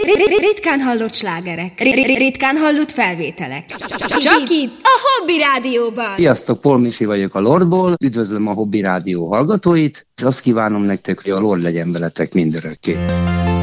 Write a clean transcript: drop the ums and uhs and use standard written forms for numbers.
Ritkán hallott slágerek, ritkán hallott felvételek. Csak itt, a Hobby Rádióban. Sziasztok, Paul Misi vagyok a Lordból, üdvözlöm a Hobby Rádió hallgatóit, és azt kívánom nektek, hogy a Lord legyen veletek mindörökké.